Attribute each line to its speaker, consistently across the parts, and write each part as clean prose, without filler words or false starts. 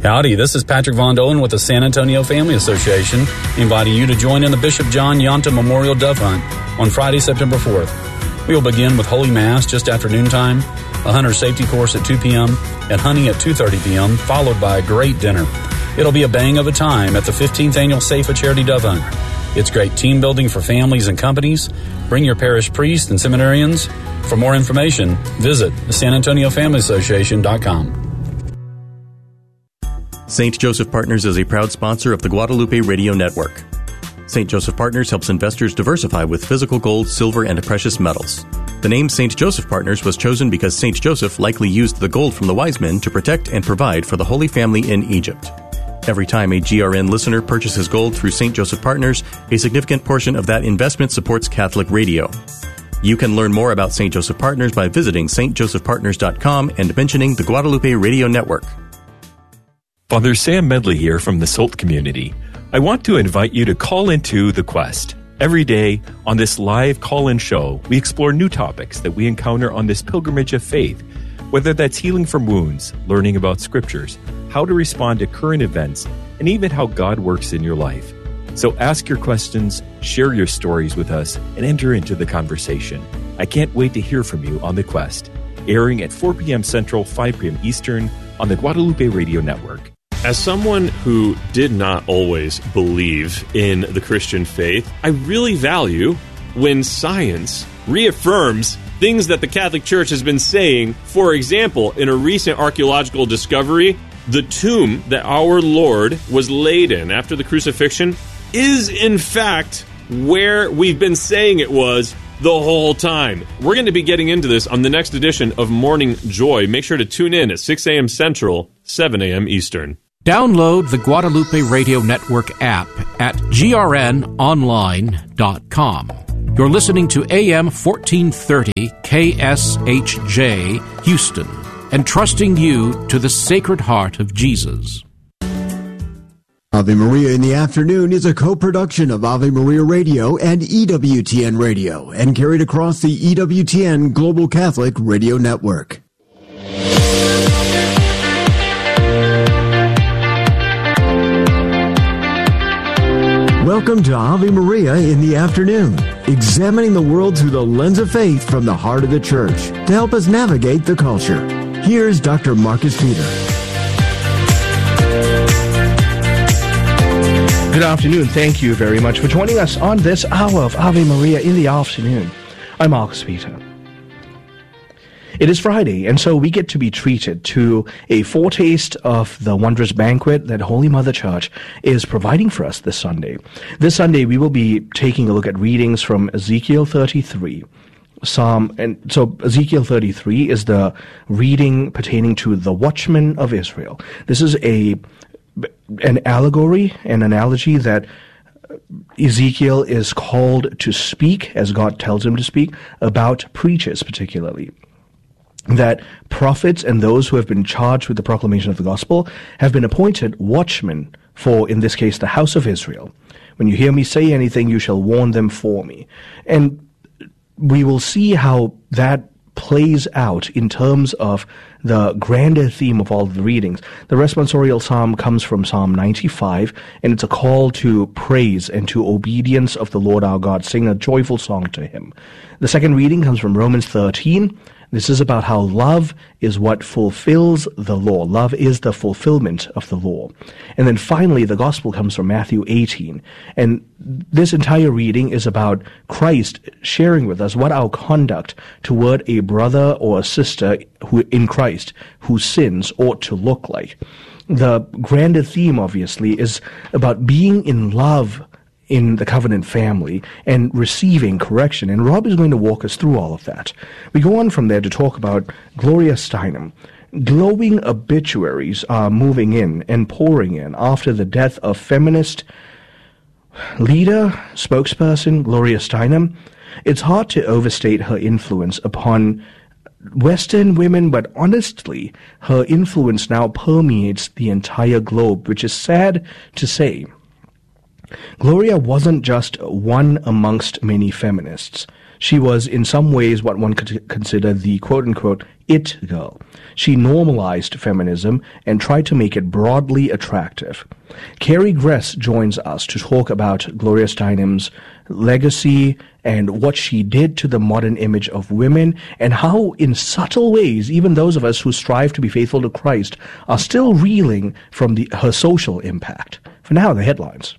Speaker 1: Howdy, this is Patrick Von Dolan with the San Antonio Family Association, inviting you to join in the Bishop John Yonta Memorial Dove Hunt on Friday, September 4th. We will begin with Holy Mass just after noontime, a hunter safety course at 2 p.m., and hunting at 2:30 p.m., followed by a great dinner. It'll be a bang of a time at the 15th Annual Safe Charity Dove Hunt. It's great team building for families and companies. Bring your parish priest and seminarians. For more information, visit SanAntonioFamilyAssociation.com.
Speaker 2: St. Joseph Partners is a proud sponsor of the Guadalupe Radio Network. St. Joseph Partners helps investors diversify with physical gold, silver, and precious metals. The name St. Joseph Partners was chosen because St. Joseph likely used the gold from the wise men to protect and provide for the Holy Family in Egypt. Every time a GRN listener purchases gold through St. Joseph Partners, a significant portion of that investment supports Catholic radio. You can learn more about St. Joseph Partners by visiting stjosephpartners.com and mentioning the Guadalupe Radio Network.
Speaker 3: Father Sam Medley here from the SOLT community. I want to invite you to call into The Quest. Every day on this live call-in show, we explore new topics that we encounter on this pilgrimage of faith, whether that's healing from wounds, learning about scriptures, how to respond to current events, and even how God works in your life. So ask your questions, share your stories with us, and enter into the conversation. I can't wait to hear from you on The Quest, airing at 4 p.m. Central, 5 p.m. Eastern on the Guadalupe Radio Network.
Speaker 4: As someone who did not always believe in the Christian faith, I really value when science reaffirms things that the Catholic Church has been saying. For example, in a recent archaeological discovery, the tomb that our Lord was laid in after the crucifixion is, in fact, where we've been saying it was the whole time. We're going to be getting into this on the next edition of Morning Joy. Make sure to tune in at 6 a.m. Central, 7 a.m. Eastern.
Speaker 5: Download the Guadalupe Radio Network app at grnonline.com. You're listening to AM 1430 KSHJ Houston, entrusting you to the Sacred Heart of Jesus.
Speaker 6: Ave Maria in the Afternoon is a co-production of Ave Maria Radio and EWTN Radio and carried across the EWTN Global Catholic Radio Network. Welcome to Ave Maria in the Afternoon, examining the world through the lens of faith from the heart of the Church to help us navigate the culture. Here's Dr. Marcus Peter.
Speaker 7: Good afternoon. Thank you very much for joining us on this hour of Ave Maria in the Afternoon. I'm Marcus Peter. It is Friday, and so we get to be treated to a foretaste of the wondrous banquet that Holy Mother Church is providing for us this Sunday. This Sunday, we will be taking a look at readings from Ezekiel 33. Ezekiel 33 is the reading pertaining to the watchmen of Israel. This is an allegory, an analogy that Ezekiel is called to speak, as God tells him to speak, about preachers particularly. That prophets and those who have been charged with the proclamation of the gospel have been appointed watchmen for, in this case, the house of Israel. When you hear me say anything, you shall warn them for me. And we will see how that plays out in terms of the grander theme of all of the readings. The responsorial psalm comes from Psalm 95, and it's a call to praise and to obedience of the Lord our God. Sing a joyful song to him. The second reading comes from Romans 13. This is about how love is what fulfills the law. Love is the fulfillment of the law. And then finally, the gospel comes from Matthew 18. And this entire reading is about Christ sharing with us what our conduct toward a brother or a sister in Christ who sins ought to look like. The grander theme, obviously, is about being in love in the covenant family and receiving correction. And Rob is going to walk us through all of that. We go on from there to talk about Gloria Steinem. Glowing obituaries are moving in and pouring in after the death of feminist leader, spokesperson Gloria Steinem. It's hard to overstate her influence upon Western women, but honestly, her influence now permeates the entire globe, which is sad to say. Gloria wasn't just one amongst many feminists. She was in some ways what one could consider the quote-unquote it girl. She normalized feminism and tried to make it broadly attractive. Carrie Gress joins us to talk about Gloria Steinem's legacy and what she did to the modern image of women, and how in subtle ways even those of us who strive to be faithful to Christ are still reeling from her social impact. For now, the headlines.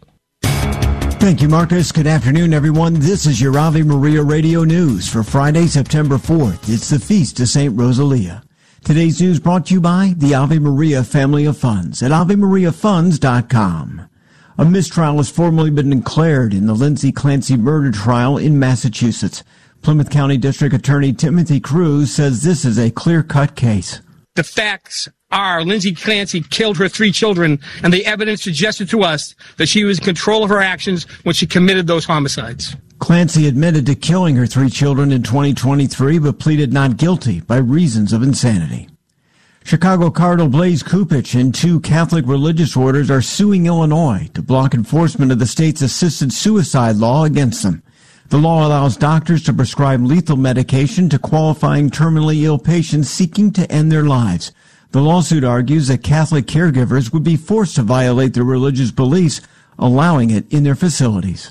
Speaker 6: Thank you, Marcus. Good afternoon, everyone. This is your Ave Maria Radio News for Friday, September 4th. It's the Feast of St. Rosalia. Today's news brought to you by the Ave Maria Family of Funds at AveMariaFunds.com. A mistrial has formally been declared in the Lindsay Clancy murder trial in Massachusetts. Plymouth County District Attorney Timothy Cruz says this is a clear-cut case.
Speaker 8: The facts are Lindsay Clancy killed her 3 children, and the evidence suggested to us that she was in control of her actions when she committed those homicides.
Speaker 6: Clancy admitted to killing her 3 children in 2023, but pleaded not guilty by reasons of insanity. Chicago Cardinal Blaise Cupich and 2 Catholic religious orders are suing Illinois to block enforcement of the state's assisted suicide law against them. The law allows doctors to prescribe lethal medication to qualifying terminally ill patients seeking to end their lives. The lawsuit argues that Catholic caregivers would be forced to violate their religious beliefs, allowing it in their facilities.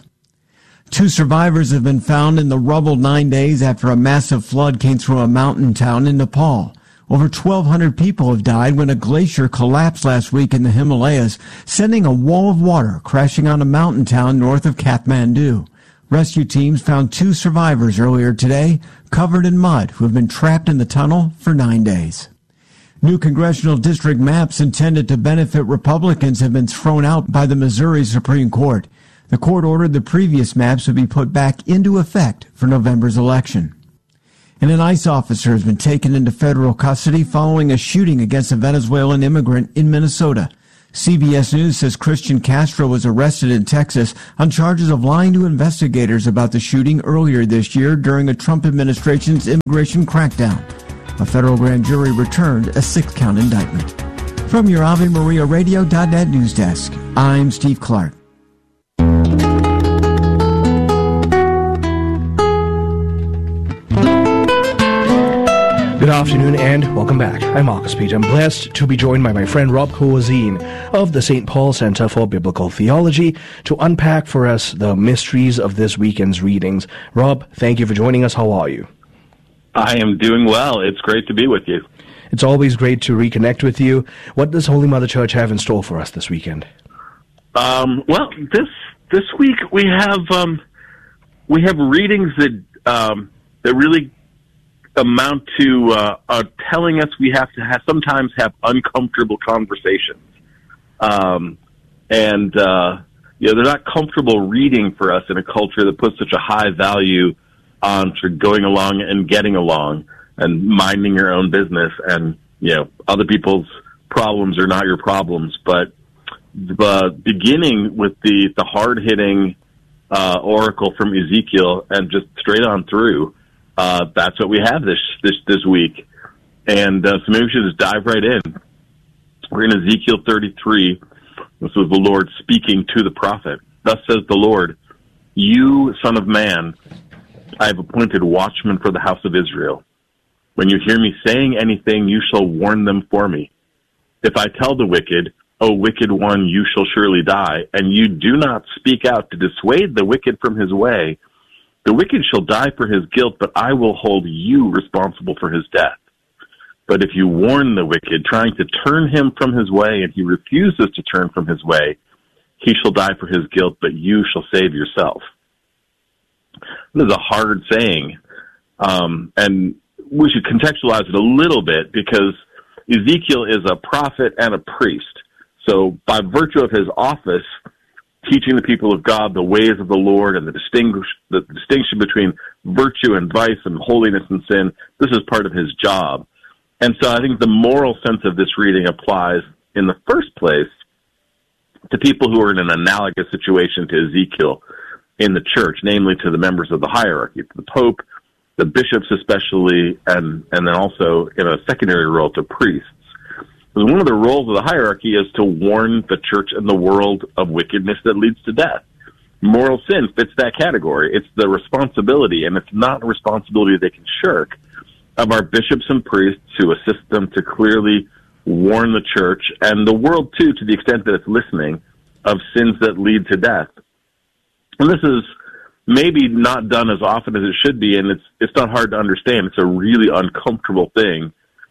Speaker 6: 2 survivors have been found in the rubble 9 days after a massive flood came through a mountain town in Nepal. Over 1,200 people have died when a glacier collapsed last week in the Himalayas, sending a wall of water crashing on a mountain town north of Kathmandu. Rescue teams found 2 survivors earlier today, covered in mud, who have been trapped in the tunnel for 9 days. New congressional district maps intended to benefit Republicans have been thrown out by the Missouri Supreme Court. The court ordered the previous maps would be put back into effect for November's election. And an ICE officer has been taken into federal custody following a shooting against a Venezuelan immigrant in Minnesota. CBS News says Christian Castro was arrested in Texas on charges of lying to investigators about the shooting earlier this year during a Trump administration's immigration crackdown. A federal grand jury returned a 6-count indictment. From your AveMariaRadio.net news desk, I'm Steve Clark.
Speaker 7: Good afternoon and welcome back. I'm Marcus Peter. I'm blessed to be joined by my friend Rob Coazine of the St. Paul Center for Biblical Theology to unpack for us the mysteries of this weekend's readings. Rob, thank you for joining us. How are you?
Speaker 9: I am doing well. It's great to be with you.
Speaker 7: It's always great to reconnect with you. What does Holy Mother Church have in store for us this weekend?
Speaker 9: Well, this week we have readings that really amount to telling us we have to sometimes have uncomfortable conversations, and they're not comfortable reading for us in a culture that puts such a high value on going along and getting along and minding your own business, and other people's problems are not your problems. But beginning with the hard-hitting oracle from Ezekiel and just straight on through. That's what we have this week. And so maybe we should just dive right in. We're in Ezekiel 33. This was the Lord speaking to the prophet. Thus says the Lord, you, son of man, I have appointed watchmen for the house of Israel. When you hear me saying anything, you shall warn them for me. If I tell the wicked, O wicked one, you shall surely die, and you do not speak out to dissuade the wicked from his way, the wicked shall die for his guilt, but I will hold you responsible for his death. But if you warn the wicked, trying to turn him from his way, and he refuses to turn from his way, he shall die for his guilt, but you shall save yourself. This is a hard saying, and we should contextualize it a little bit, because Ezekiel is a prophet and a priest. So by virtue of his office, teaching the people of God the ways of the Lord and the distinction between virtue and vice and holiness and sin, this is part of his job. And so I think the moral sense of this reading applies in the first place to people who are in an analogous situation to Ezekiel in the church, namely to the members of the hierarchy, to the Pope, the bishops especially, and then also in a secondary role to priests. Because one of the roles of the hierarchy is to warn the church and the world of wickedness that leads to death. moral sin fits that category. It's the responsibility, and it's not a responsibility they can shirk, of our bishops and priests to assist them to clearly warn the church and the world, too, to the extent that it's listening, of sins that lead to death. And this is maybe not done as often as it should be, and it's not hard to understand. It's a really uncomfortable thing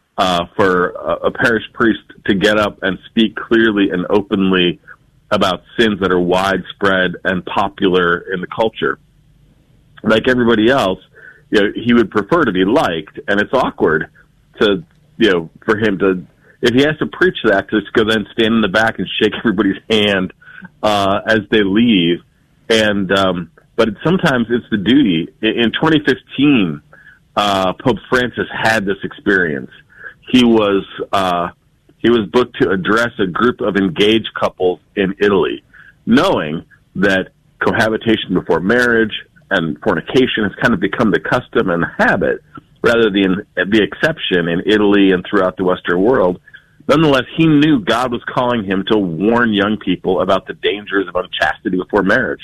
Speaker 9: for a parish priest to get up and speak clearly and openly about sins that are widespread and popular in the culture. Like everybody else, he would prefer to be liked, and it's awkward to, for him to, if he has to preach that, to just go then stand in the back and shake everybody's hand as they leave. And but sometimes it's the duty. In 2015, Pope Francis had this experience. He was booked to address a group of engaged couples in Italy, knowing that cohabitation before marriage and fornication has kind of become the custom and the habit rather than the exception in Italy and throughout the Western world. Nonetheless, he knew God was calling him to warn young people about the dangers of unchastity before marriage.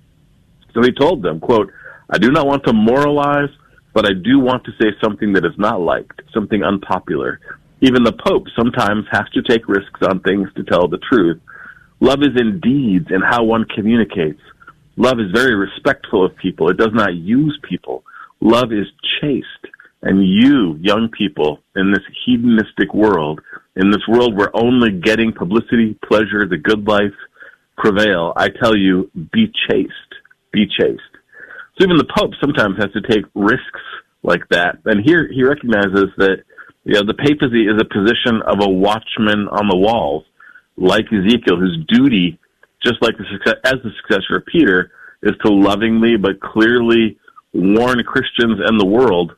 Speaker 9: So he told them, quote, "I do not want to moralize, but I do want to say something that is not liked, something unpopular. Even the Pope sometimes has to take risks on things to tell the truth. Love is in deeds and how one communicates. Love is very respectful of people. It does not use people. Love is chaste. And you, young people, in this hedonistic world, in this world where only getting publicity, pleasure, the good life prevail, I tell you, be chaste. Be chaste." So even the Pope sometimes has to take risks like that. And here he recognizes that the papacy is a position of a watchman on the walls, like Ezekiel, whose duty, just like as the successor of Peter, is to lovingly but clearly warn Christians and the world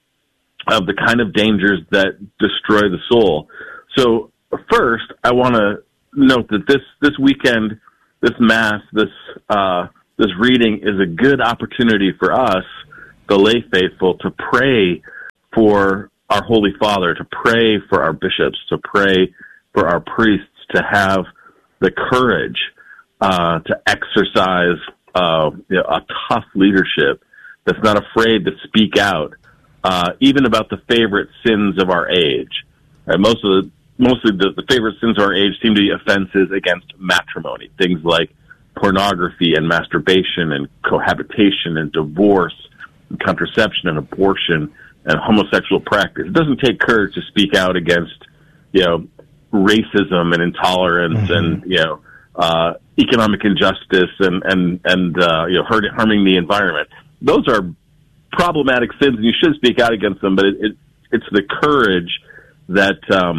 Speaker 9: of the kind of dangers that destroy the soul. So first, I want to note that this weekend, this Mass, this reading is a good opportunity for us, the lay faithful, to pray for our Holy Father, to pray for our bishops, to pray for our priests, to have the courage to exercise a tough leadership that's not afraid to speak out, even about the favorite sins of our age. Right? Mostly the favorite sins of our age seem to be offenses against matrimony, things like pornography and masturbation and cohabitation and divorce and contraception and abortion and homosexual practice. It doesn't take courage to speak out against, racism and intolerance and, economic injustice and harming the environment. Those are problematic sins, and you should speak out against them, but it's the courage that,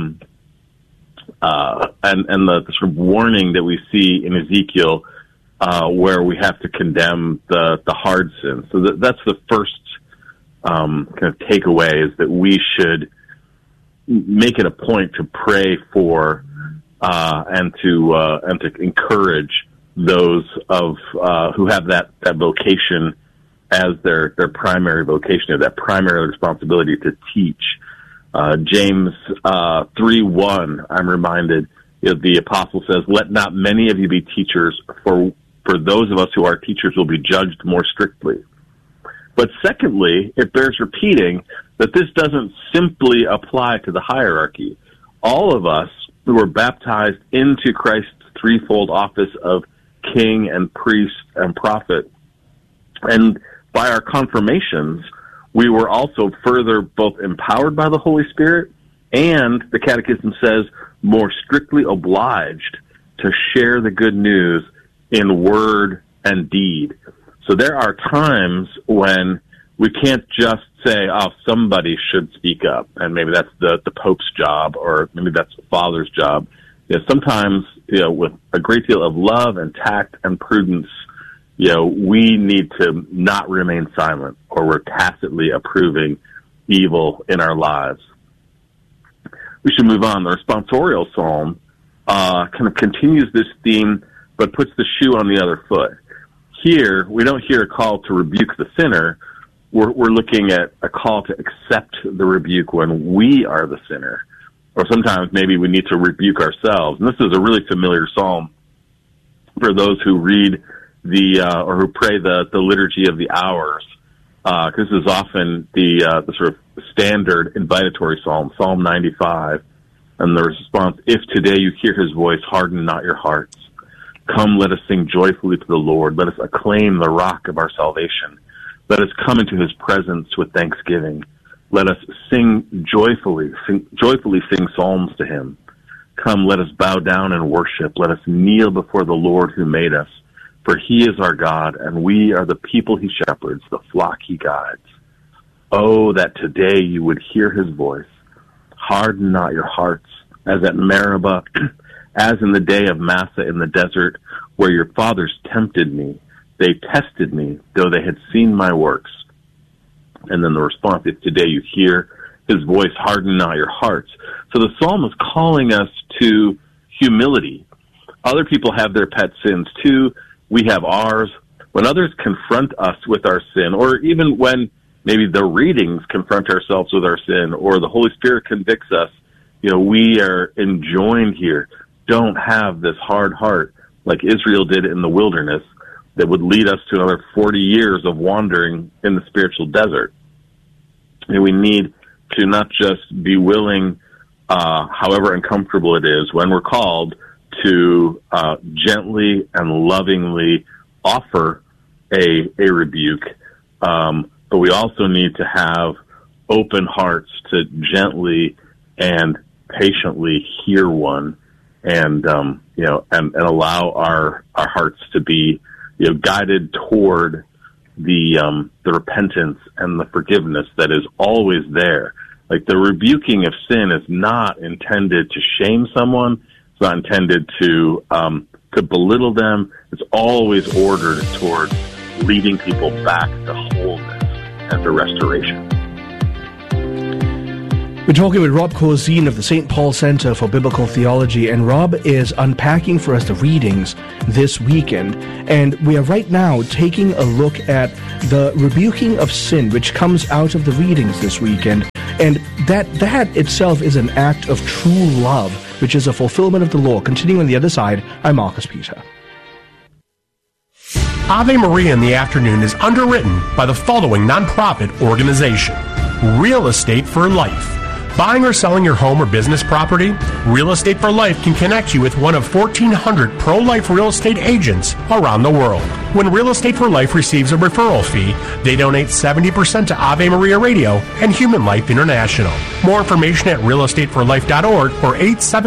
Speaker 9: and the sort of warning that we see in Ezekiel, where we have to condemn the hard sins. So that's the first kind of takeaway, is that we should make it a point to pray for and to encourage those who have that vocation as their primary vocation, or that primary responsibility to teach. James 3:1, I'm reminded, the apostle says, "Let not many of you be teachers, for those of us who are teachers will be judged more strictly." But secondly, it bears repeating that this doesn't simply apply to the hierarchy. All of us who were baptized into Christ's threefold office of king and priest and prophet, and by our confirmations, we were also further both empowered by the Holy Spirit and, the Catechism says, more strictly obliged to share the good news in word and deed. So there are times when we can't just say, "Oh, somebody should speak up," and maybe that's the Pope's job, or maybe that's the Father's job. Sometimes, with a great deal of love and tact and prudence, we need to not remain silent, or we're tacitly approving evil in our lives. We should move on. The responsorial psalm kind of continues this theme, but puts the shoe on the other foot. Here, we don't hear a call to rebuke the sinner. We're looking at a call to accept the rebuke when we are the sinner. Or sometimes maybe we need to rebuke ourselves. And this is a really familiar psalm for those who read or who pray the liturgy of the hours, because this is often the sort of standard invitatory psalm, Psalm 95, and the response, if today you hear his voice, harden not your hearts. Come, let us sing joyfully to the Lord. Let us acclaim the rock of our salvation. Let us come into his presence with thanksgiving. Let us joyfully sing psalms to him. Come, let us bow down and worship. Let us kneel before the Lord who made us. For he is our God, and we are the people he shepherds, the flock he guides. Oh, that today you would hear his voice. Harden not your hearts, as at Meribah, as in the day of Massah in the desert, where your fathers tempted me. They tested me, though they had seen my works. And then the response, if today you hear his voice, harden not your hearts. So the psalm is calling us to humility. Other people have their pet sins too. We have ours. When others confront us with our sin, or even when maybe the readings confront ourselves with our sin, or the Holy Spirit convicts us, we are enjoined here. Don't have this hard heart like Israel did in the wilderness that would lead us to another 40 years of wandering in the spiritual desert. And we need to not just be willing, however uncomfortable it is, when we're called to gently and lovingly offer a rebuke, but we also need to have open hearts to gently and patiently hear one, and allow our hearts to be guided toward the repentance and the forgiveness that is always there. Like, the rebuking of sin is not intended to shame someone. It's not intended to belittle them. It's always ordered toward leading people back to wholeness and to restoration.
Speaker 7: We're talking with Rob Corzine of the St. Paul Center for Biblical Theology, and Rob is unpacking for us the readings this weekend. And we are right now taking a look at the rebuking of sin, which comes out of the readings this weekend. And that itself is an act of true love, which is a fulfillment of the law. Continuing on the other side, I'm Marcus Peter.
Speaker 10: Ave Maria in the Afternoon is underwritten by the following nonprofit organization: Real Estate for Life. Buying or selling your home or business property? Real Estate for Life can connect you with one of 1,400 pro-life real estate agents around the world. When Real Estate for Life receives a referral fee, they donate 70% to Ave Maria Radio and Human Life International. More information at realestateforlife.org or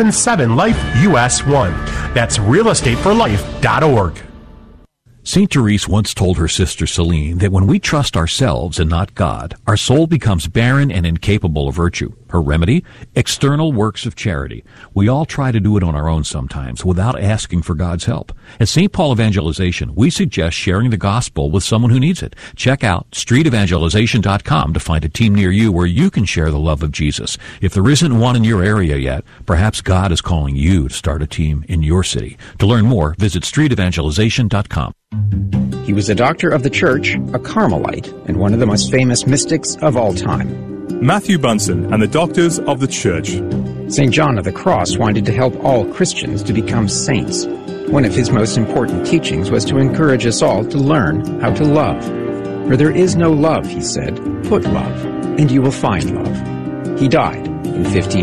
Speaker 10: 877-LIFE-US1. That's realestateforlife.org.
Speaker 11: St. Therese once told her sister Celine that when we trust ourselves and not God, our soul becomes barren and incapable of virtue. Her remedy? External works of charity. We all try to do it on our own sometimes without asking for God's help. At St. Paul Evangelization, we suggest sharing the gospel with someone who needs it. Check out streetevangelization.com to find a team near you where you can share the love of Jesus. If there isn't one in your area yet, perhaps God is calling you to start a team in your city. To learn more, visit streetevangelization.com.
Speaker 12: He was a doctor of the church, a Carmelite, and one of the most famous mystics of all time.
Speaker 13: Matthew Bunson and the Doctors of the Church.
Speaker 12: St. John of the Cross wanted to help all Christians to become saints. One of his most important teachings was to encourage us all to learn how to love. For there is no love, he said, put love, and you will find love. He died in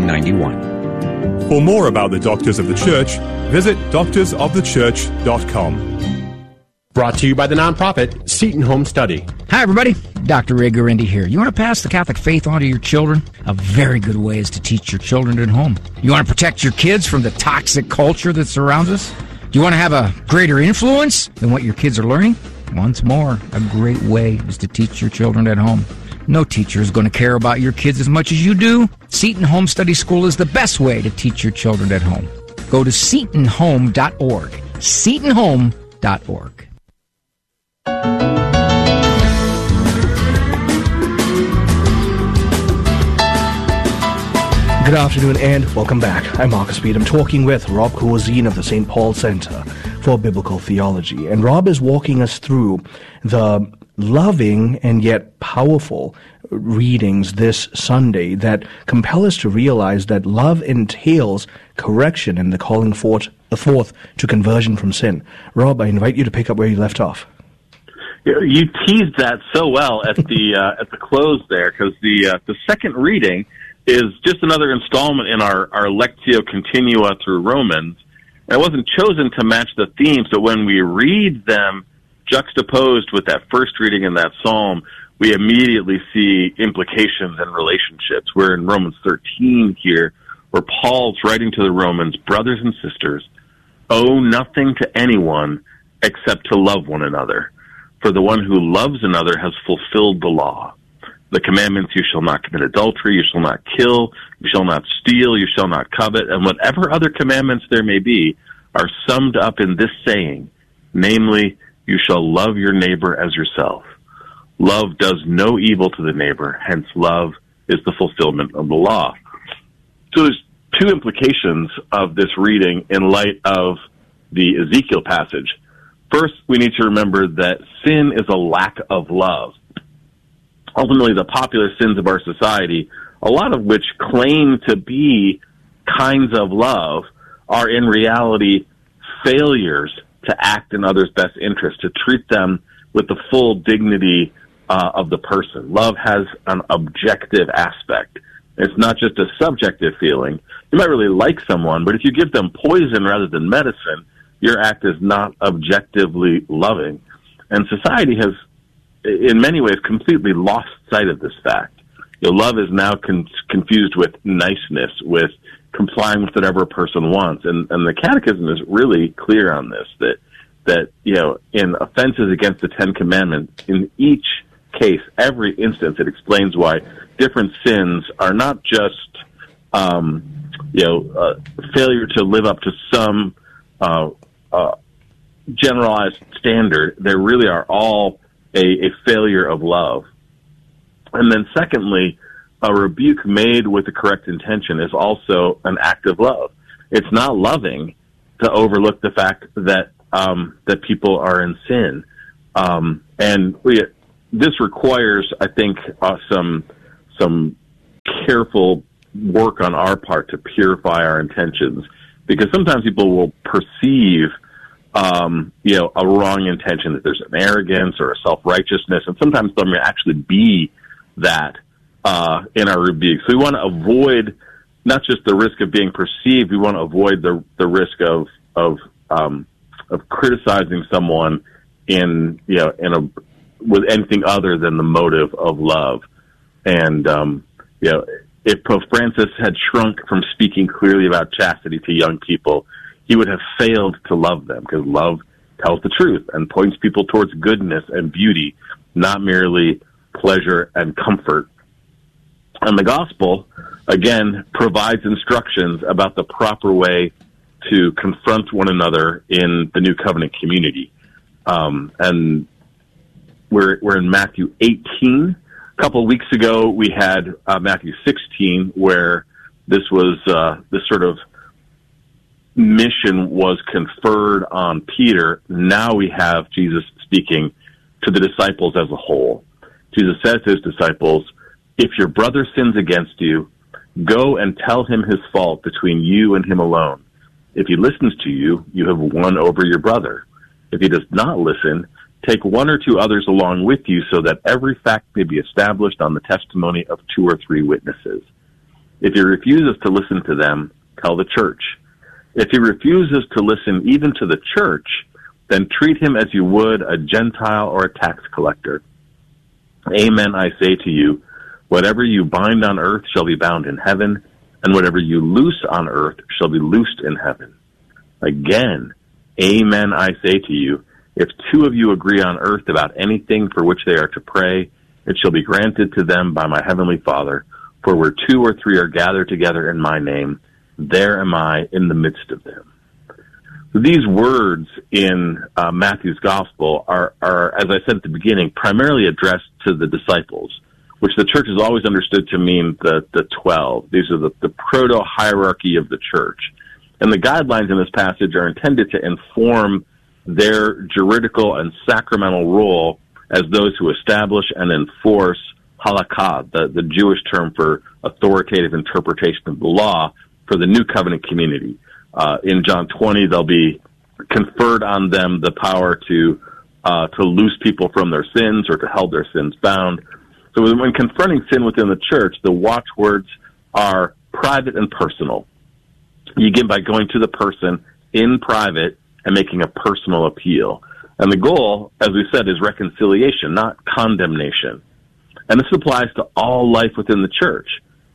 Speaker 12: 1591.
Speaker 13: For more about the Doctors of the Church, visit doctorsofthechurch.com.
Speaker 10: Brought to you by the nonprofit Seton Home Study.
Speaker 14: Hi, everybody. Dr. Ray Guarendi here. You want to pass the Catholic faith on to your children? A very good way is to teach your children at home. You want to protect your kids from the toxic culture that surrounds us? Do you want to have a greater influence than what your kids are learning? Once more, a great way is to teach your children at home. No teacher is going to care about your kids as much as you do. Seton Home Study School is the best way to teach your children at home. Go to setonhome.org. setonhome.org.
Speaker 7: Good afternoon and welcome back. I'm Marcus Speed. I'm talking with Rob Corzine of the St. Paul Center for Biblical Theology. And Rob is walking us through the loving and yet powerful readings this Sunday that compel us to realize that love entails correction and the calling forth to conversion from sin. Rob, I invite you to pick up where you left off.
Speaker 9: You teased that so well at the close there, because the second reading is just another installment in our Lectio Continua through Romans. And it wasn't chosen to match the theme, so when we read them juxtaposed with that first reading in that psalm, we immediately see implications and relationships. We're in Romans 13 here, where Paul's writing to the Romans, brothers and sisters, owe nothing to anyone except to love one another. For the one who loves another has fulfilled the law. The commandments, you shall not commit adultery, you shall not kill, you shall not steal, you shall not covet, and whatever other commandments there may be are summed up in this saying, namely, you shall love your neighbor as yourself. Love does no evil to the neighbor, hence love is the fulfillment of the law. So there's two implications of this reading in light of the Ezekiel passage. First, we need to remember that sin is a lack of love. Ultimately, the popular sins of our society, a lot of which claim to be kinds of love, are in reality failures to act in others' best interest, to treat them with the full dignity of the person. Love has an objective aspect. It's not just a subjective feeling. You might really like someone, but if you give them poison rather than medicine, your act is not objectively loving. And society has, in many ways, completely lost sight of this fact. Love is now confused with niceness, with complying with whatever a person wants. And the Catechism is really clear on this, that in offenses against the Ten Commandments, in each case, every instance, it explains why different sins are not just failure to live up to some generalized standard. They really are all a failure of love. And then secondly, a rebuke made with the correct intention is also an act of love. It's not loving to overlook the fact that that people are in sin. This requires, I think, some careful work on our part to purify our intentions, because sometimes people will perceive a wrong intention, that there's an arrogance or a self-righteousness, and sometimes there may actually be that in our rebuke. So we want to avoid not just the risk of being perceived, we want to avoid the risk of criticizing someone with anything other than the motive of love. And if Pope Francis had shrunk from speaking clearly about chastity to young people, he would have failed to love them, because love tells the truth and points people towards goodness and beauty, not merely pleasure and comfort. And the gospel, again, provides instructions about the proper way to confront one another in the New Covenant community. And we're in Matthew 18. A couple of weeks ago, we had Matthew 16, where this sort of mission was conferred on Peter. Now we have Jesus speaking to the disciples as a whole. Jesus says to his disciples, if your brother sins against you, go and tell him his fault between you and him alone. If he listens to you, you have won over your brother. If he does not listen, take one or two others along with you, so that every fact may be established on the testimony of 2 or 3 witnesses. If he refuses to listen to them, tell the church. If he refuses to listen even to the church, then treat him as you would a Gentile or a tax collector. Amen, I say to you, whatever you bind on earth shall be bound in heaven, and whatever you loose on earth shall be loosed in heaven. Again, amen, I say to you, if 2 of you agree on earth about anything for which they are to pray, it shall be granted to them by my heavenly Father. For where 2 or 3 are gathered together in my name, there am I in the midst of them. These words in Matthew's gospel are, as I said at the beginning, primarily addressed to the disciples, which the church has always understood to mean the 12. These are the proto-hierarchy of the church. And the guidelines in this passage are intended to inform their juridical and sacramental role as those who establish and enforce halakha, the Jewish term for authoritative interpretation of the law for the New Covenant community. In John 20, they'll be conferred on them the power to loose people from their sins or to hold their sins bound. So when confronting sin within the church, the watchwords are private and personal. You begin by going to the person in private and making a personal appeal. And the goal, as we said, is reconciliation, not condemnation. And this applies to all life within the church.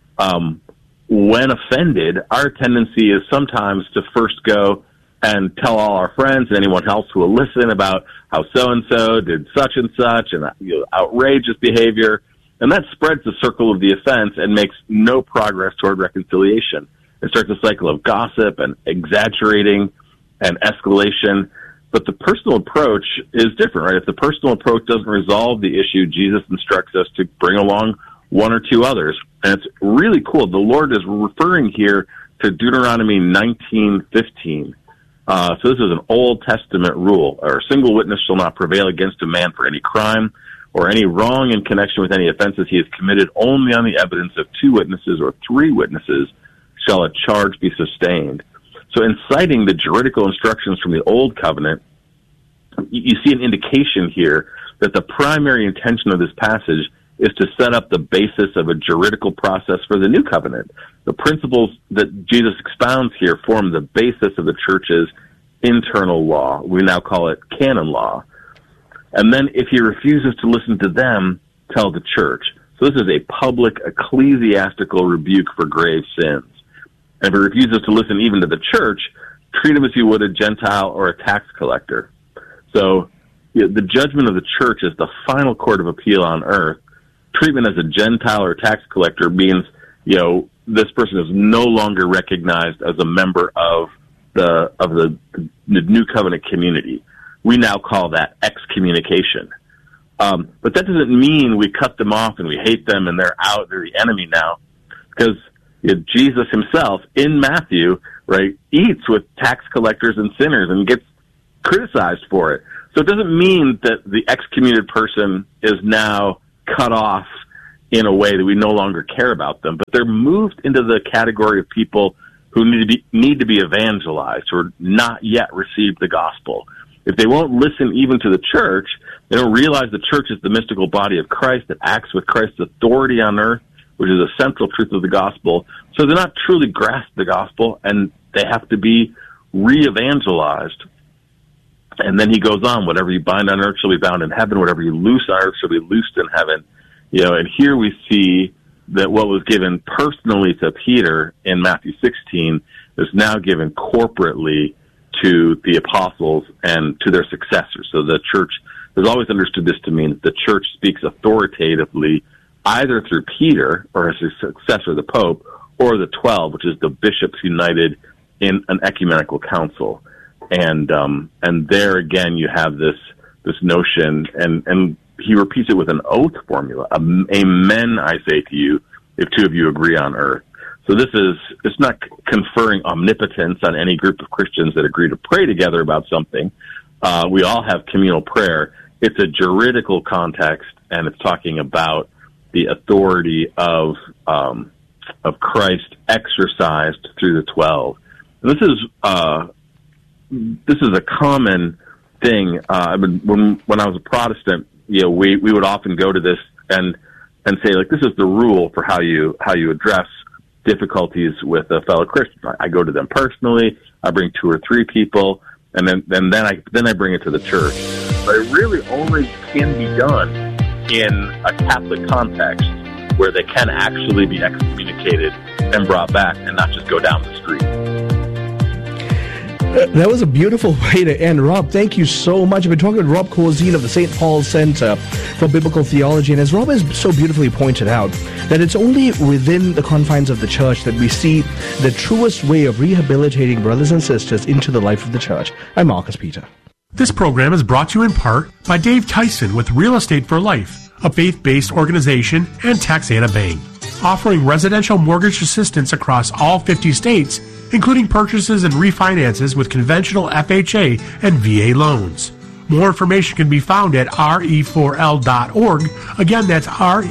Speaker 9: When offended, our tendency is sometimes to first go and tell all our friends and anyone else who will listen about how so-and-so did such and such and outrageous behavior. And that spreads the circle of the offense and makes no progress toward reconciliation. It starts a cycle of gossip and exaggerating and escalation. But the personal approach is different, right? If the personal approach doesn't resolve the issue, Jesus instructs us to bring along one or two others. And it's really cool. The Lord is referring here to Deuteronomy 19:15. So this is an Old Testament rule. A single witness shall not prevail against a man for any crime or any wrong in connection with any offenses he has committed. Only on the evidence of two witnesses or three witnesses shall a charge be sustained. So in citing the juridical instructions from the Old Covenant, you see an indication here that the primary intention of this passage is to set up the basis of a juridical process for the New Covenant. The principles that Jesus expounds here form the basis of the church's internal law. We now call it canon law. And then if he refuses to listen to them, tell the church. So this is a public ecclesiastical rebuke for grave sins. And if he refuses to listen even to the church, treat him as you would a Gentile or a tax collector. So the judgment of the church is the final court of appeal on earth. Treatment as a Gentile or tax collector means, this person is no longer recognized as a member of the New Covenant community. We now call that excommunication. But that doesn't mean we cut them off and we hate them and they're out, they're the enemy now. Because Jesus himself, in Matthew, right, eats with tax collectors and sinners and gets criticized for it. So it doesn't mean that the excommunicated person is now cut off in a way that we no longer care about them, but they're moved into the category of people who need to be evangelized or not yet received the gospel. If they won't listen even to the church, they don't realize the church is the mystical body of Christ that acts with Christ's authority on earth, which is a central truth of the gospel. So they're not truly grasped the gospel, and they have to be re-evangelized. And then he goes on, whatever you bind on earth shall be bound in heaven, whatever you loose on earth shall be loosed in heaven. And here we see that what was given personally to Peter in Matthew 16 is now given corporately to the apostles and to their successors. So the church has always understood this to mean that the church speaks authoritatively either through Peter or his successor, the Pope, or the 12, which is the bishops united in an ecumenical council. And there again, you have this notion, and he repeats it with an oath formula. Amen, I say to you, if two of you agree on earth. So it's not conferring omnipotence on any group of Christians that agree to pray together about something. We all have communal prayer. It's a juridical context, and it's talking about the authority of Christ exercised through the 12. And this is a common thing. When I was a Protestant, we would often go to this and say, like, this is the rule for how you address difficulties with a fellow Christian. I go to them personally. I bring 2 or 3 people, and then I bring it to the church. But it really only can be done in a Catholic context where they can actually be excommunicated and brought back, and not just go down the street.
Speaker 7: That was a beautiful way to end. Rob, thank you so much. I've been talking with Rob Corzine of the St. Paul Center for Biblical Theology, and as Rob has so beautifully pointed out, that it's only within the confines of the church that we see the truest way of rehabilitating brothers and sisters into the life of the church. I'm Marcus Peter.
Speaker 10: This program is brought to you in part by Dave Tyson with Real Estate for Life, a faith-based organization, and Taxana Bank, offering residential mortgage assistance across all 50 states, including purchases and refinances with conventional FHA and VA loans. More information can be found at re4l.org. Again, that's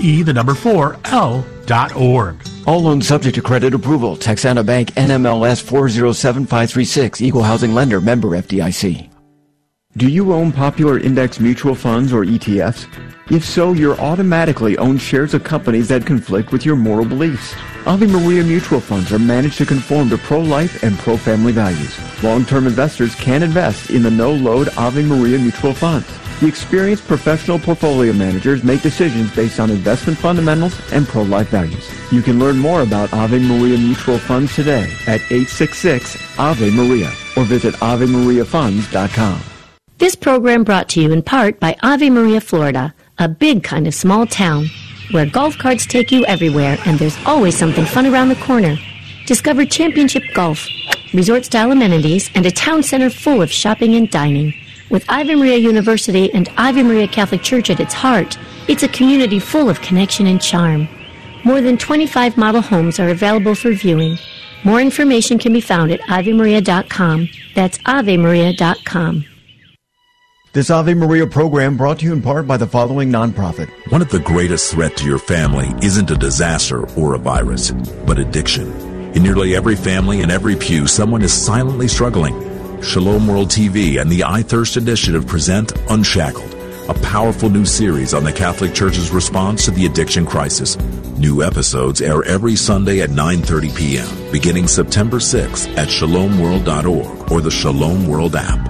Speaker 10: re4l.org.
Speaker 15: All loans subject to credit approval. Texana Bank, NMLS 407536. Equal housing lender. Member FDIC. Do you own popular index mutual funds or ETFs? If so, you're automatically owned shares of companies that conflict with your moral beliefs. Ave Maria mutual funds are managed to conform to pro-life and pro-family values. Long-term investors can invest in the no-load Ave Maria mutual funds. The experienced professional portfolio managers make decisions based on investment fundamentals and pro-life values. You can learn more about Ave Maria mutual funds today at 866-AVE-MARIA or visit AveMariaFunds.com.
Speaker 16: This program brought to you in part by Ave Maria, Florida, a big kind of small town where golf carts take you everywhere and there's always something fun around the corner. Discover championship golf, resort-style amenities, and a town center full of shopping and dining. With Ave Maria University and Ave Maria Catholic Church at its heart, it's a community full of connection and charm. More than 25 model homes are available for viewing. More information can be found at AveMaria.com. That's AveMaria.com.
Speaker 6: This Ave Maria program brought to you in part by the following nonprofit.
Speaker 17: One of the greatest threats to your family isn't a disaster or a virus, but addiction. In nearly every family and every pew, someone is silently struggling. Shalom World TV and the I Thirst Initiative present Unshackled, a powerful new series on the Catholic Church's response to the addiction crisis. New episodes air every Sunday at 9:30 p.m., beginning September 6th at shalomworld.org or the Shalom World app.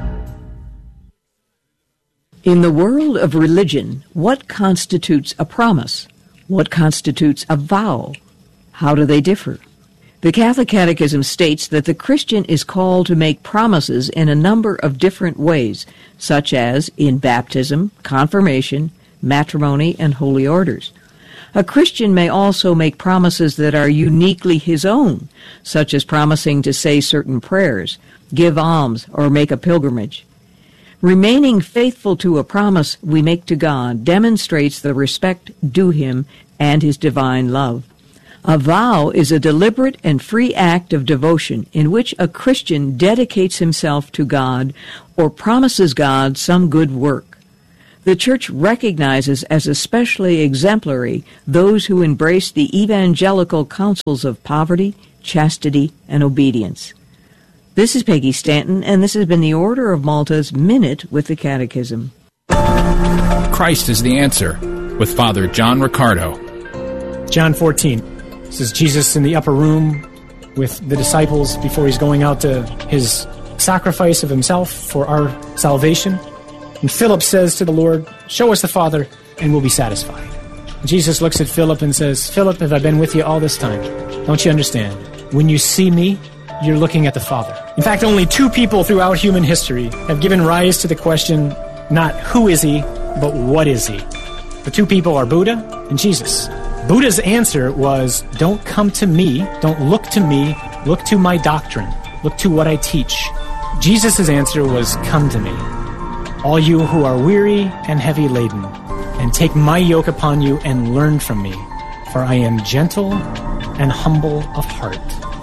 Speaker 18: In the world of religion, what constitutes a promise? What constitutes a vow? How do they differ? The Catholic Catechism states that the Christian is called to make promises in a number of different ways, such as in baptism, confirmation, matrimony, and holy orders. A Christian may also make promises that are uniquely his own, such as promising to say certain prayers, give alms, or make a pilgrimage. Remaining faithful to a promise we make to God demonstrates the respect due Him and His divine love. A vow is a deliberate and free act of devotion in which a Christian dedicates himself to God or promises God some good work. The Church recognizes as especially exemplary those who embrace the evangelical counsels of poverty, chastity, and obedience. This is Peggy Stanton, and this has been the Order of Malta's Minute with the Catechism.
Speaker 5: Christ is the answer, with Father John Riccardo.
Speaker 19: John 14. This is Jesus in the upper room with the disciples before he's going out to his sacrifice of himself for our salvation. And Philip says to the Lord, "Show us the Father, and we'll be satisfied." And Jesus looks at Philip and says, "Philip, have I been with you all this time? Don't you understand? When you see me, you're looking at the Father." In fact, only two people throughout human history have given rise to the question, not who is he, but what is he? The two people are Buddha and Jesus. Buddha's answer was, don't come to me, don't look to me, look to my doctrine, look to what I teach. Jesus' answer was, come to me, all you who are weary and heavy laden, and take my yoke upon you and learn from me, for I am gentle and humble of heart.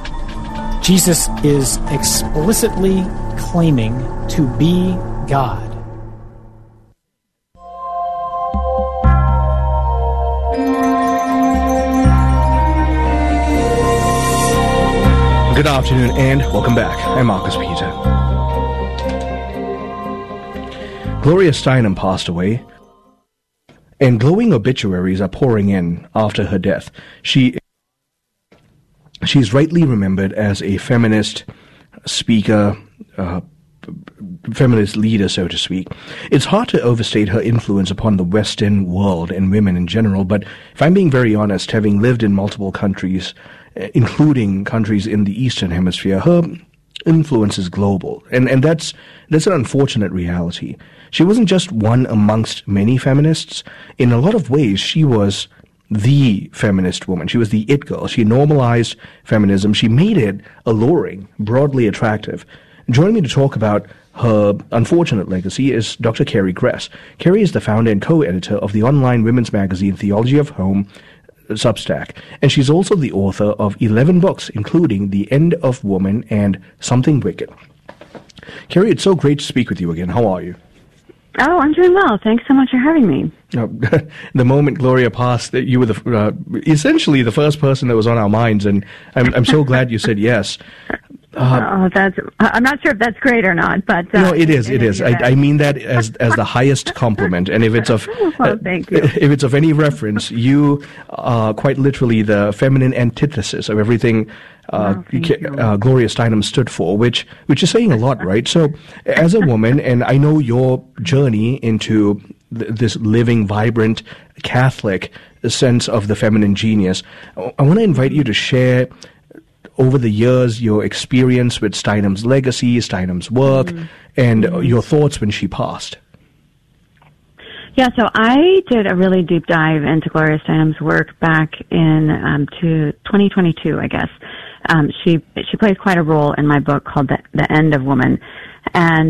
Speaker 19: Jesus is explicitly claiming to be God.
Speaker 7: Good afternoon and welcome back. I'm Marcus Peter. Gloria Steinem passed away, and glowing obituaries are pouring in after her death. She's rightly remembered as a feminist speaker, feminist leader, so to speak. It's hard to overstate her influence upon the Western world and women in general, but if I'm being very honest, having lived in multiple countries, including countries in the Eastern Hemisphere, her influence is global, and that's an unfortunate reality. She wasn't just one amongst many feminists. In a lot of ways, she was the feminist woman. She was the it girl. She normalized feminism. She made it alluring, broadly attractive. Joining me to talk about her unfortunate legacy is Dr. Carrie Gress. Carrie is the founder and co-editor of the online women's magazine Theology of Home, Substack, and she's also the author of 11 books, including The End of Woman and Something Wicked. Carrie, it's so great to speak with you again. How are you?
Speaker 20: Oh, I'm doing well. Thanks so much for having me.
Speaker 7: The moment Gloria passed, you were essentially the first person that was on our minds, and I'm so glad you said yes.
Speaker 20: I'm not sure if that's great or not, but
Speaker 7: no, it is. It is. I mean that as the highest compliment, and if it's of
Speaker 20: thank you.
Speaker 7: If it's of any reference, you are quite literally the feminine antithesis of everything Gloria Steinem stood for, which is saying a lot, right? So, as a woman, and I know your journey into this living, vibrant Catholic sense of the feminine genius, I want to invite you to share over the years your experience with Steinem's legacy, Steinem's work, and your thoughts when she passed.
Speaker 20: Yeah, so I did a really deep dive into Gloria Steinem's work back in to 2022, I guess. She plays quite a role in my book called The End of Woman. And,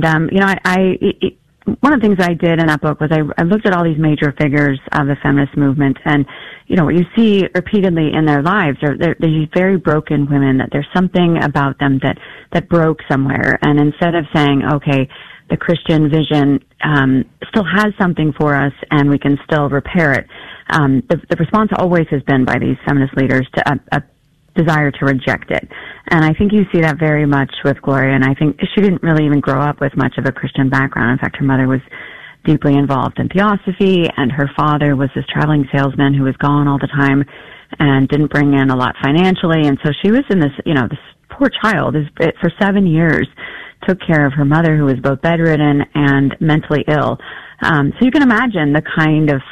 Speaker 20: one of the things I did in that book was I looked at all these major figures of the feminist movement, and, what you see repeatedly in their lives are they're these very broken women, that there's something about them that broke somewhere. And instead of saying, okay, the Christian vision still has something for us and we can still repair it, the response always has been by these feminist leaders to a desire to reject it. And I think you see that very much with Gloria, and I think she didn't really even grow up with much of a Christian background. In fact, her mother was deeply involved in theosophy, and her father was this traveling salesman who was gone all the time and didn't bring in a lot financially. And so she was in this, this poor child for 7 years took care of her mother, who was both bedridden and mentally ill. So you can imagine the kind of,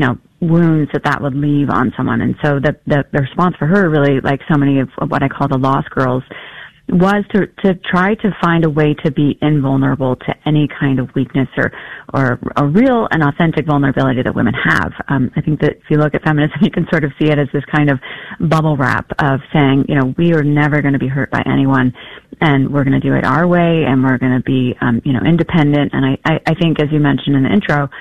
Speaker 20: wounds that would leave on someone. And so the response for her, really, like so many of what I call the lost girls, was to try to find a way to be invulnerable to any kind of weakness or a real and authentic vulnerability that women have. I think that if you look at feminism, you can sort of see it as this kind of bubble wrap of saying, we are never going to be hurt by anyone, and we're going to do it our way, and we're going to be, independent. And I think, as you mentioned in the intro,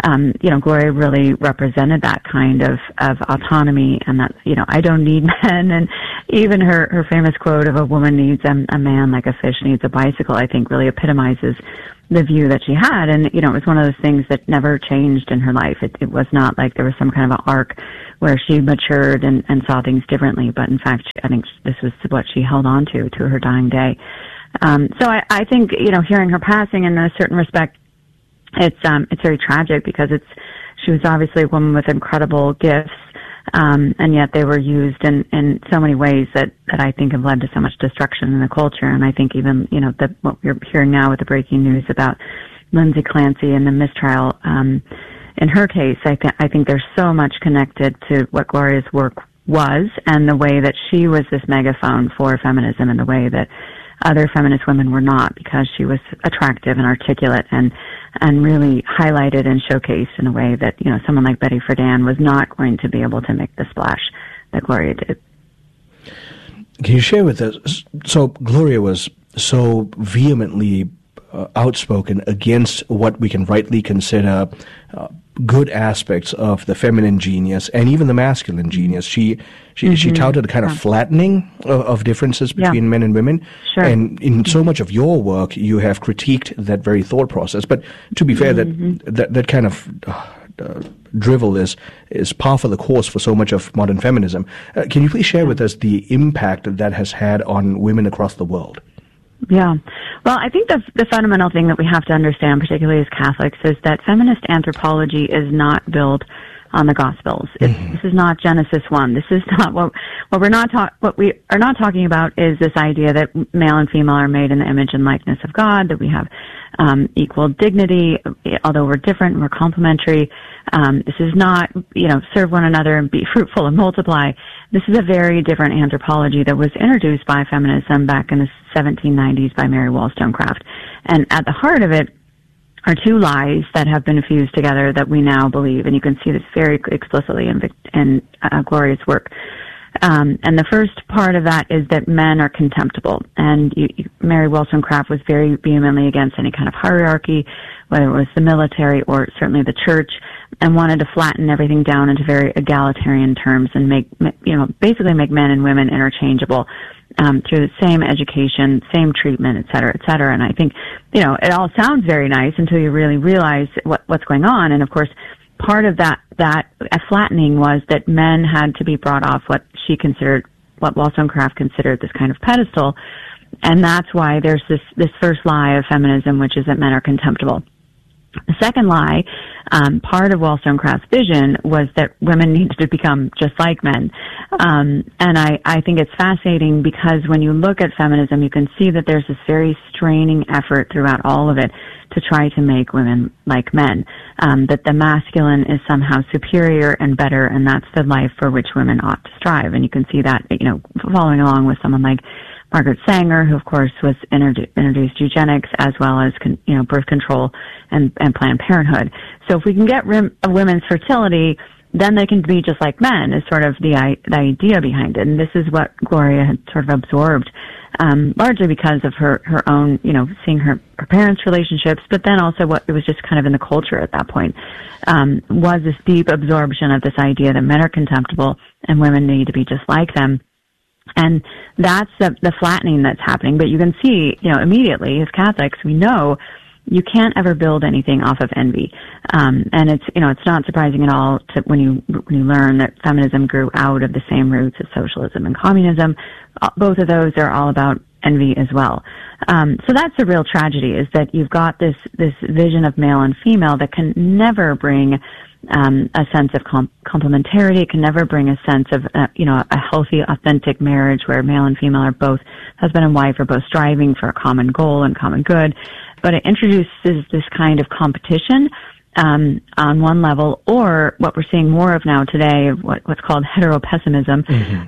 Speaker 20: Gloria really represented that kind of autonomy, and that, I don't need men. And even her famous quote of a woman needs a man like a fish needs a bicycle, I think really epitomizes the view that she had. And, it was one of those things that never changed in her life. It was not like there was some kind of an arc where she matured and saw things differently. But in fact, I think this was what she held on to her dying day. So I think, hearing her passing in a certain respect, it's very tragic, because she was obviously a woman with incredible gifts, and yet they were used in so many ways that I think have led to so much destruction in the culture. And I think even, what we're hearing now with the breaking news about Lindsay Clancy and the mistrial, in her case, I think there's so much connected to what Gloria's work was, and the way that she was this megaphone for feminism in the way that other feminist women were not, because she was attractive and articulate and really highlighted and showcased in a way that, someone like Betty Friedan was not going to be able to make the splash that Gloria did.
Speaker 7: Can you share with us, so Gloria was so vehemently outspoken against what we can rightly consider good aspects of the feminine genius and even the masculine genius. She touted a kind of flattening of differences between men and women.
Speaker 20: Sure.
Speaker 7: And in so much of your work, you have critiqued that very thought process. But to be fair, that kind of drivel is par for the course for so much of modern feminism. Can you please share with us the impact that has had on women across the world?
Speaker 20: Yeah. Well, I think the fundamental thing that we have to understand, particularly as Catholics, is that feminist anthropology is not built on the Gospels. This is not Genesis 1. This is not what we are not talking about is this idea that male and female are made in the image and likeness of God, that we have equal dignity, although we're different and we're complementary. This is not, serve one another and be fruitful and multiply. This is a very different anthropology that was introduced by feminism back in the 1790s by Mary Wollstonecraft. And at the heart of it are two lies that have been fused together that we now believe, and you can see this very explicitly in Gloria's work. And the first part of that is that men are contemptible. And Mary Wollstonecraft was very vehemently against any kind of hierarchy, whether it was the military or certainly the church. and wanted to flatten everything down into very egalitarian terms and basically make men and women interchangeable through the same education, same treatment, et cetera, et cetera. And I think, it all sounds very nice until you really realize what's going on. And of course, part of that flattening was that men had to be brought off what Wollstonecraft considered this kind of pedestal. And that's why there's this first lie of feminism, which is that men are contemptible. The second lie, part of Wollstonecraft's vision was that women needed to become just like men. And I think it's fascinating because when you look at feminism, you can see that there's this very straining effort throughout all of it to try to make women like men, that the masculine is somehow superior and better, and that's the life for which women ought to strive. And you can see that, following along with someone like Margaret Sanger, who of course was introduced eugenics as well as birth control and Planned Parenthood. So if we can get women's fertility, then they can be just like men, is sort of the idea behind it. And this is what Gloria had sort of absorbed, largely because of her own, seeing her parents' relationships, but then also what it was just kind of in the culture at that point, was this deep absorption of this idea that men are contemptible and women need to be just like them. And that's the flattening that's happening. But you can see, immediately as Catholics, we know you can't ever build anything off of envy. And it's not surprising at all when you learn that feminism grew out of the same roots as socialism and communism. Both of those are all about envy as well. So that's a real tragedy, is that you've got this vision of male and female that can never bring a sense of complementarity. It can never bring a sense of, a healthy, authentic marriage where male and female are both, husband and wife are both striving for a common goal and common good. But it introduces this kind of competition, on one level, or what we're seeing more of now today, what's called heteropessimism,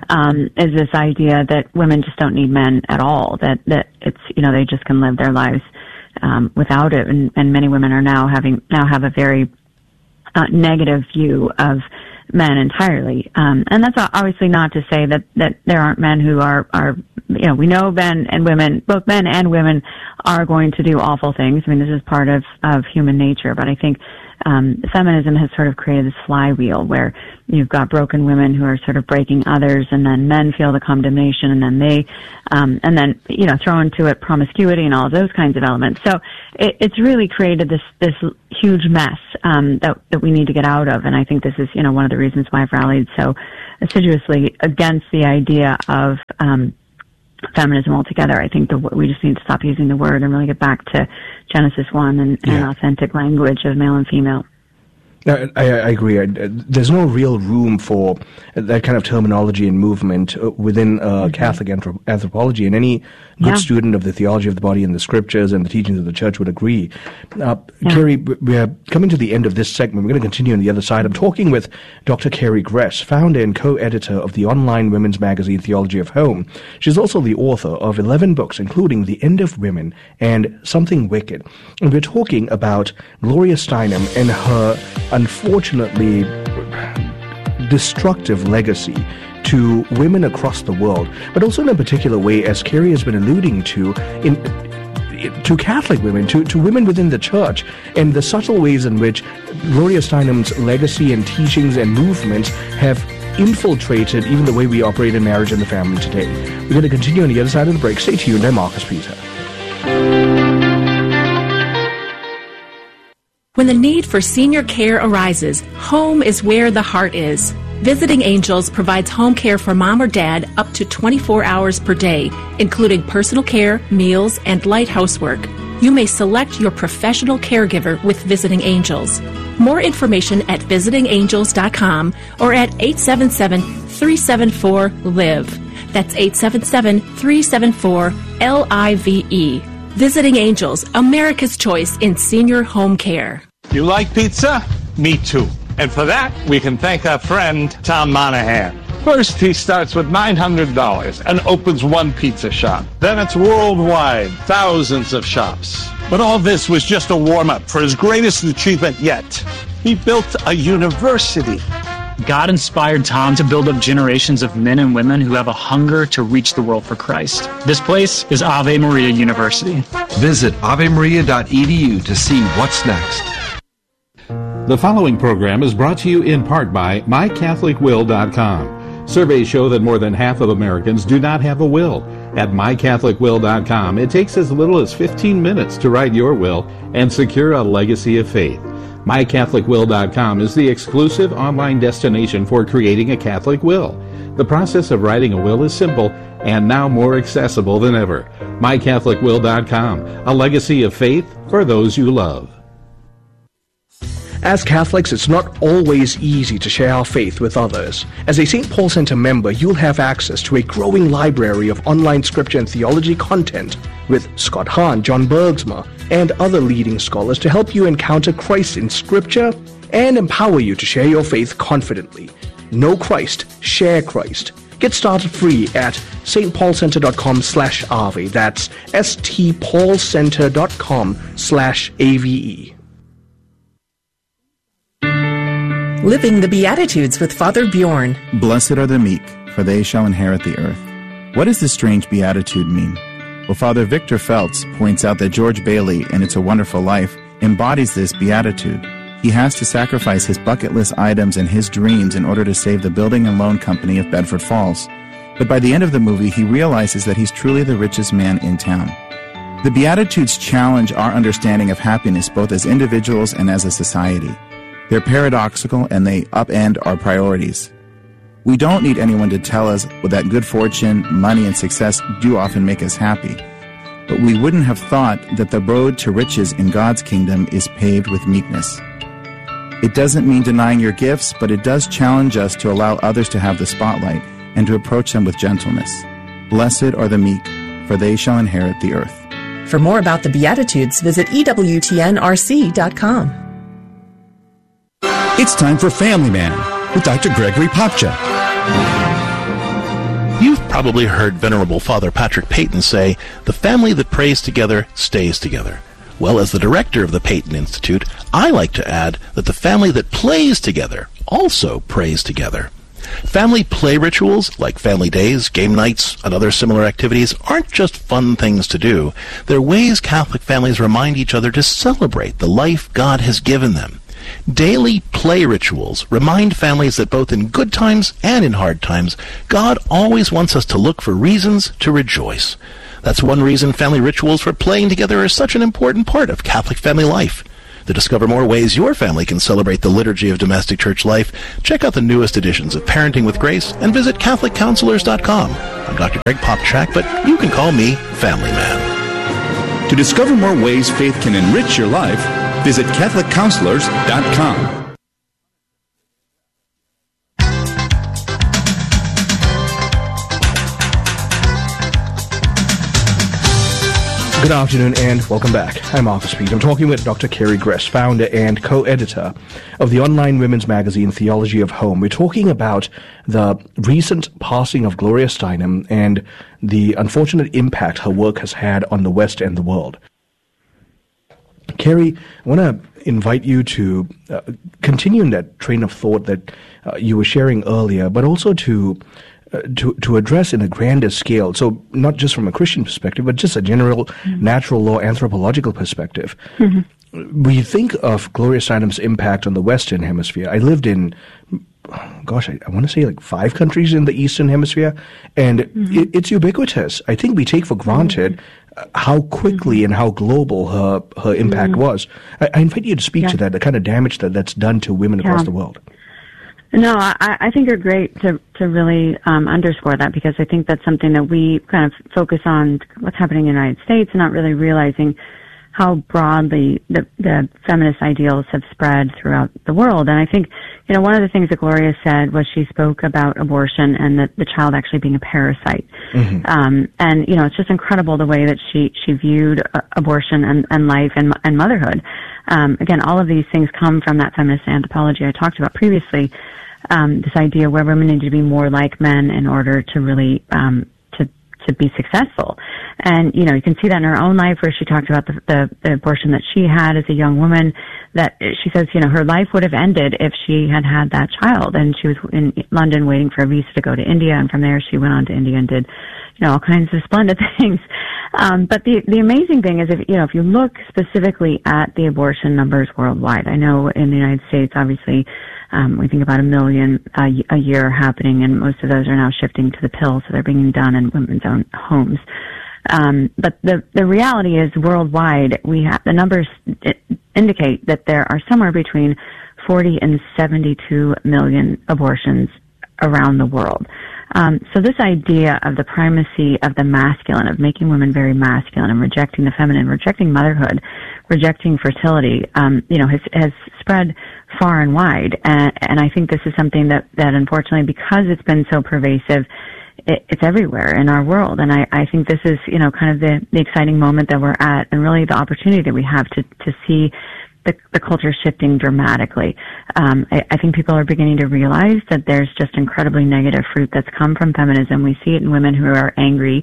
Speaker 20: is this idea that women just don't need men at all, that it's, they just can live their lives, without it. And many women are now have a very, negative view of men entirely. And that's obviously not to say that there aren't men who are, we know men and women, both men and women are going to do awful things. I mean, this is part of human nature, but I think, feminism has sort of created this flywheel where you've got broken women who are sort of breaking others, and then men feel the condemnation, and then they, throw into it promiscuity and all of those kinds of elements. So it's really created this huge mess, that we need to get out of. And I think this is, one of the reasons why I've rallied so assiduously against the idea of, feminism altogether. I think we just need to stop using the word and really get back to Genesis 1 and authentic language of male and female.
Speaker 7: I agree. There's no real room for that kind of terminology and movement within Catholic anthropology, and any good student of the theology of the body and the scriptures and the teachings of the church would agree. Carrie, we're coming to the end of this segment. We're going to continue on the other side. I'm talking with Dr. Carrie Gress, founder and co-editor of the online women's magazine Theology of Home. She's also the author of 11 books, including The End of Women and Something Wicked. And we're talking about Gloria Steinem and her unfortunately destructive legacy to women across the world, but also in a particular way, as Carrie has been alluding to, to Catholic women, to women within the church, and the subtle ways in which Gloria Steinem's legacy and teachings and movements have infiltrated even the way we operate in marriage and the family today. We're going to continue on the other side of the break. Stay tuned. I'm Marcus Peter.
Speaker 21: When the need for senior care arises, home is where the heart is. Visiting Angels provides home care for mom or dad up to 24 hours per day, including personal care, meals, and light housework. You may select your professional caregiver with Visiting Angels. More information at visitingangels.com or at 877-374-LIVE. That's 877-374-LIVE. Visiting Angels, America's choice in senior home care.
Speaker 22: You like pizza? Me too. And for that, we can thank our friend, Tom Monahan. First, he starts with $900 and opens one pizza shop. Then it's worldwide, thousands of shops. But all this was just a warm-up for his greatest achievement yet. He built a university.
Speaker 23: God inspired Tom to build up generations of men and women who have a hunger to reach the world for Christ. This place is Ave Maria University.
Speaker 24: Visit avemaria.edu to see what's next.
Speaker 5: The following program is brought to you in part by MyCatholicWill.com. Surveys show that more than half of Americans do not have a will. At MyCatholicWill.com, it takes as little as 15 minutes to write your will and secure a legacy of faith. MyCatholicWill.com is the exclusive online destination for creating a Catholic will. The process of writing a will is simple and now more accessible than ever. MyCatholicWill.com, a legacy of faith for those you love.
Speaker 7: As Catholics, it's not always easy to share our faith with others. As a St. Paul Center member, you'll have access to a growing library of online scripture and theology content with Scott Hahn, John Bergsma, and other leading scholars to help you encounter Christ in scripture and empower you to share your faith confidently. Know Christ, share Christ. Get started free at stpaulcenter.com/Ave. That's stpaulcenter.com/AVE.
Speaker 1: Living the Beatitudes with Father Bjorn.
Speaker 2: Blessed are the meek, for they shall inherit the earth. What does this strange beatitude mean? Well, Father Victor Feltz points out that George Bailey, in It's a Wonderful Life, embodies this beatitude. He has to sacrifice his bucket list items and his dreams in order to save the building and loan company of Bedford Falls. But by the end of the movie, he realizes that he's truly the richest man in town. The Beatitudes challenge our understanding of happiness both as individuals and as a society. They're paradoxical and they upend our priorities. We don't need anyone to tell us that good fortune, money, and success do often make us happy. But we wouldn't have thought that the road to riches in God's kingdom is paved with meekness. It doesn't mean denying your gifts, but it does challenge us to allow others to have the spotlight and to approach them with gentleness. Blessed are the meek, for they shall inherit the earth.
Speaker 1: For more about the Beatitudes, visit EWTNRC.com.
Speaker 3: It's time for Family Man with Dr. Gregory Popcak.
Speaker 24: You've probably heard Venerable Father Patrick Peyton say, "The family that prays together stays together." Well, as the director of the Peyton Institute, I like to add that the family that plays together also prays together. Family play rituals, like family days, game nights, and other similar activities, aren't just fun things to do. They're ways Catholic families remind each other to celebrate the life God has given them. Daily play rituals remind families that both in good times and in hard times, God always wants us to look for reasons to rejoice. That's one reason family rituals for playing together are such an important part of Catholic family life. To discover more ways your family can celebrate the liturgy of domestic church life, check out the newest editions of Parenting with Grace and visit CatholicCounselors.com. I'm Dr. Greg Popcak, but you can call me Family Man.
Speaker 3: To discover more ways faith can enrich your life, visit CatholicCounselors.com.
Speaker 7: Good afternoon and welcome back. I'm Arthur Speed. I'm talking with Dr. Carrie Gress, founder and co-editor of the online women's magazine Theology of Home. We're talking about the recent passing of Gloria Steinem and the unfortunate impact her work has had on the West and the world. Carrie, I want to invite you to continue in that train of thought that you were sharing earlier, but also to address in a grander scale, so not just from a Christian perspective, but just a general natural law anthropological perspective. We think of Gloria Steinem's impact on the Western Hemisphere. I lived in, I want to say like 5 countries in the Eastern Hemisphere, and it's ubiquitous. I think we take for granted how quickly and how global her impact was. I invite you to speak to that, the kind of damage that's done to women across the world.
Speaker 20: No, I think you're great to really underscore that, because I think that's something that we kind of focus on what's happening in the United States and not really realizing how broadly the feminist ideals have spread throughout the world. And I think, one of the things that Gloria said was she spoke about abortion and the child actually being a parasite. And, it's just incredible the way that she viewed abortion and life and motherhood. Again, all of these things come from that feminist anthropology I talked about previously. This idea where women need to be more like men in order to really to be successful. And you can see that in her own life, where she talked about the abortion that she had as a young woman, that she says, her life would have ended if she had had that child. And she was in London waiting for a visa to go to India, and from there she went on to India and did, all kinds of splendid things. But the amazing thing is, if you look specifically at the abortion numbers worldwide, I know in the United States, obviously, we think about 1 million a year happening, and most of those are now shifting to the pill, so they're being done in women's own homes. But the reality is, worldwide, the numbers indicate that there are somewhere between 40 and 72 million abortions around the world. So this idea of the primacy of the masculine, of making women very masculine and rejecting the feminine, rejecting motherhood, rejecting fertility, has spread far and wide. And I think this is something that unfortunately, because it's been so pervasive, it's everywhere in our world. And I think this is, kind of the exciting moment that we're at, and really the opportunity that we have to see the culture shifting dramatically. I think people are beginning to realize that there's just incredibly negative fruit that's come from feminism. We see it in women who are angry,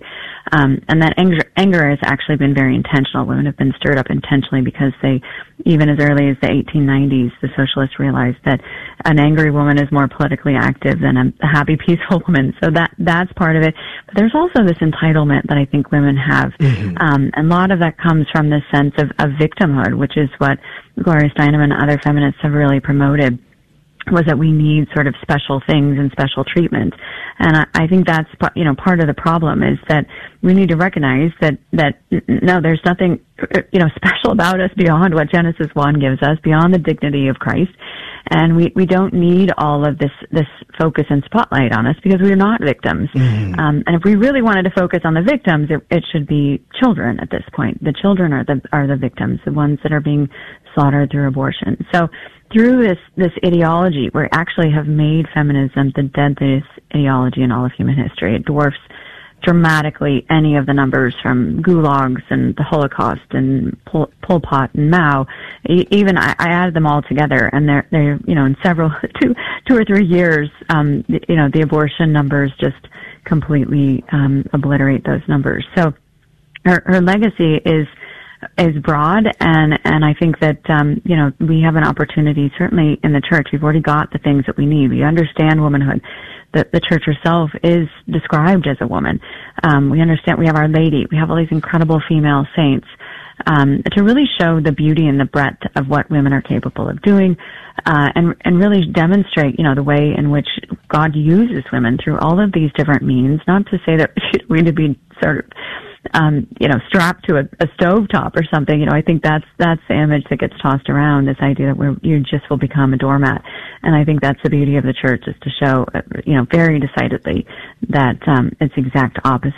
Speaker 20: and that anger has actually been very intentional. Women have been stirred up intentionally because even as early as the 1890s, the socialists realized that an angry woman is more politically active than a happy, peaceful woman. So that's part of it. But there's also this entitlement that I think women have. And a lot of that comes from this sense of victimhood, which is what Gloria Steinem and other feminists have really promoted, was that we need sort of special things and special treatment. And I think that's, part of the problem, is that we need to recognize that no, there's nothing, special about us beyond what Genesis 1 gives us, beyond the dignity of Christ. And we don't need all of this focus and spotlight on us, because we're not victims. And if we really wanted to focus on the victims, it should be children at this point. The children are the victims, the ones that are being slaughtered through abortion. So through this ideology, we actually have made feminism the deadliest ideology in all of human history. It dwarfs dramatically any of the numbers from gulags and the Holocaust and Pol Pot and Mao. Even I added them all together, and they're in several 2 or 3 years, the abortion numbers just completely obliterate those numbers. So her legacy is broad, and I think that we have an opportunity, certainly in the church. We've already got the things that we need. We understand womanhood. The church herself is described as a woman. We understand, we have Our Lady, we have all these incredible female saints, to really show the beauty and the breadth of what women are capable of doing, and really demonstrate, the way in which God uses women through all of these different means. Not to say that we need to be sort of strapped to a stovetop or something. I think that's the image that gets tossed around, this idea that you just will become a doormat. And I think that's the beauty of the church, is to show, very decidedly that it's exact opposite